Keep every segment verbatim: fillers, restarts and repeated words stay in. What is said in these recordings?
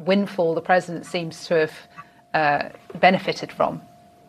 windfall the president seems to have uh, benefited from?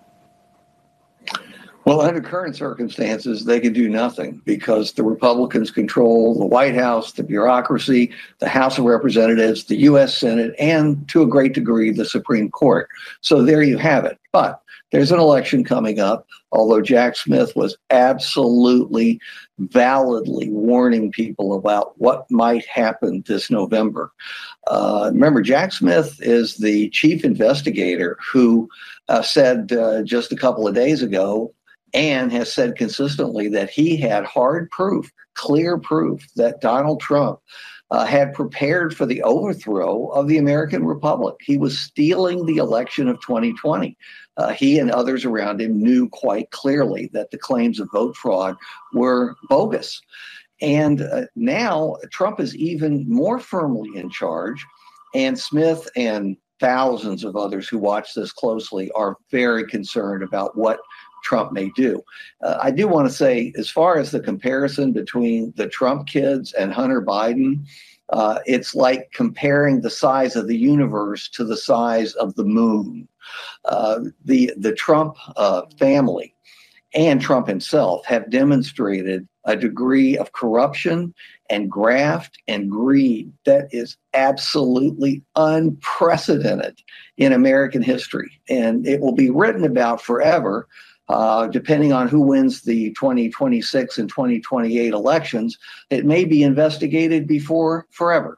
Well, under current circumstances, they can do nothing because the Republicans control the White House, the bureaucracy, the House of Representatives, the U S Senate, and to a great degree, the Supreme Court. So there you have it. But there's an election coming up, although Jack Smith was absolutely validly warning people about what might happen this November. Uh, remember, Jack Smith is the chief investigator who uh, said uh, just a couple of days ago and has said consistently that he had hard proof, clear proof that Donald Trump uh, had prepared for the overthrow of the American Republic. He was stealing the election of twenty twenty. Uh, he and others around him knew quite clearly that the claims of vote fraud were bogus. And uh, now Trump is even more firmly in charge, and Smith and thousands of others who watch this closely are very concerned about what Trump may do. Uh, I do want to say, as far as the comparison between the Trump kids and Hunter Biden, uh, it's like comparing the size of the universe to the size of the moon. Uh, the the Trump uh, family and Trump himself have demonstrated a degree of corruption and graft and greed that is absolutely unprecedented in American history. And it will be written about forever. Uh, depending on who wins the twenty twenty-six and twenty twenty-eight elections, it may be investigated before forever.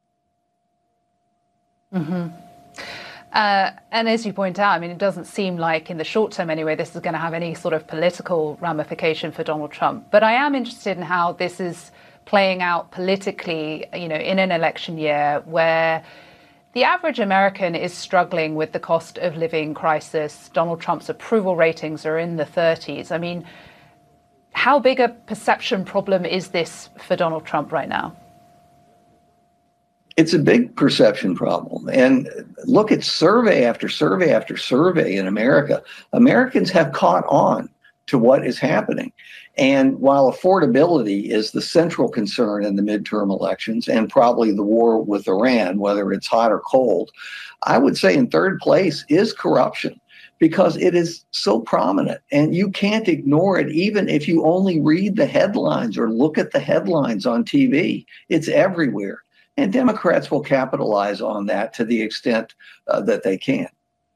Mm-hmm. Uh, and as you point out, I mean, it doesn't seem like in the short term anyway, this is going to have any sort of political ramification for Donald Trump. But I am interested in how this is playing out politically, you know, in an election year where the average American is struggling with the cost of living crisis. Donald Trump's approval ratings are in the thirties. I mean, how big a perception problem is this for Donald Trump right now? It's a big perception problem. And look at survey after survey after survey in America. Americans have caught on to what is happening. And while affordability is the central concern in the midterm elections and probably the war with Iran, whether it's hot or cold, I would say in third place is corruption because it is so prominent and you can't ignore it even if you only read the headlines or look at the headlines on T V. It's everywhere. And Democrats will capitalize on that to the extent uh, that they can.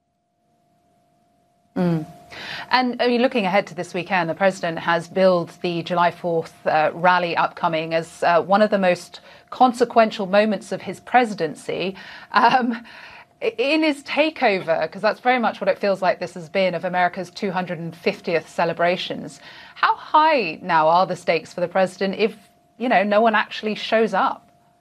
Mm. And I mean, looking ahead to this weekend, the president has billed the July fourth uh, rally upcoming as uh, one of the most consequential moments of his presidency. Um, in his takeover, because that's very much what it feels like this has been, of America's two hundred fiftieth celebrations, how high now are the stakes for the president if, you know, no one actually shows up?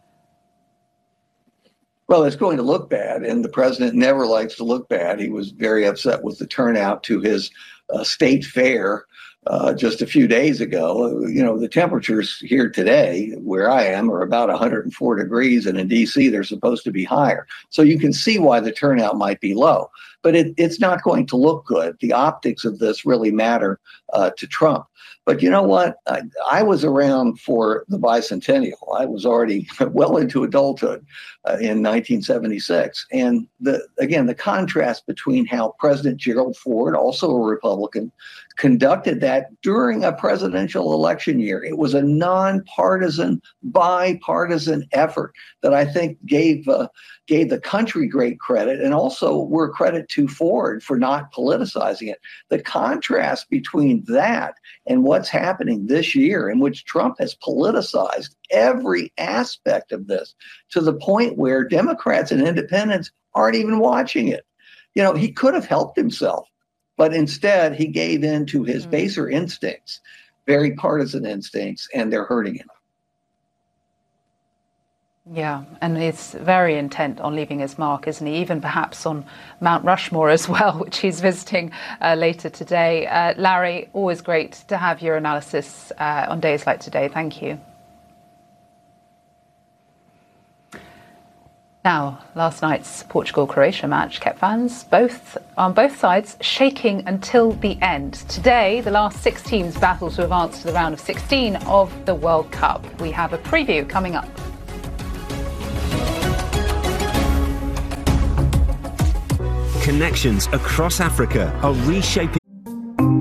Well, it's going to look bad, and the president never likes to look bad. He was very upset with the turnout to his uh, state fair uh, just a few days ago. You know, the temperatures here today, where I am, are about one hundred four degrees, and in D C they're supposed to be higher. So you can see why the turnout might be low, but it, it's not going to look good. The optics of this really matter uh, to Trump. But you know what? I, I was around for the bicentennial. I was already well into adulthood uh, in nineteen seventy-six. And the again, the contrast between how President Gerald Ford, also a Republican, conducted that during a presidential election year. It was a nonpartisan, bipartisan effort that I think gave uh, gave the country great credit, and also were credit to Ford for not politicizing it. The contrast between that and what's happening this year, in which Trump has politicized every aspect of this to the point where Democrats and independents aren't even watching it. You know, he could have helped himself, but instead he gave in to his mm-hmm. baser instincts, very partisan instincts, and they're hurting him. Yeah, and he's very intent on leaving his mark, isn't he? Even perhaps on Mount Rushmore as well, which he's visiting uh, later today. Uh, Larry, always great to have your analysis uh, on days like today. Thank you. Now, last night's Portugal-Croatia match kept fans both on both sides shaking until the end. Today, the last six teams battle to advance to the round of sixteen of the World Cup. We have a preview coming up. connections across Africa are reshaping